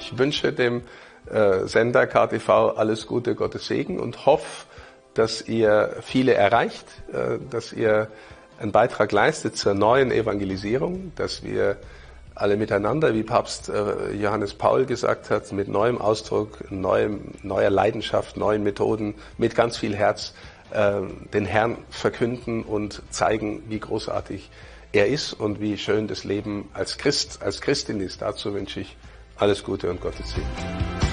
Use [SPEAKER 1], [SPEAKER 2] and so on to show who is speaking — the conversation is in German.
[SPEAKER 1] Ich wünsche dem Sender KTV alles Gute, Gottes Segen und hoffe, dass ihr viele erreicht, dass ihr einen Beitrag leistet zur neuen Evangelisierung, dass wir alle miteinander, wie Papst Johannes Paul gesagt hat, mit neuem Ausdruck, neuer Leidenschaft, neuen Methoden, mit ganz viel Herz den Herrn verkünden und zeigen, wie großartig er ist und wie schön das Leben als Christ, als Christin ist. Dazu wünsche ich alles Gute und Gottes Segen.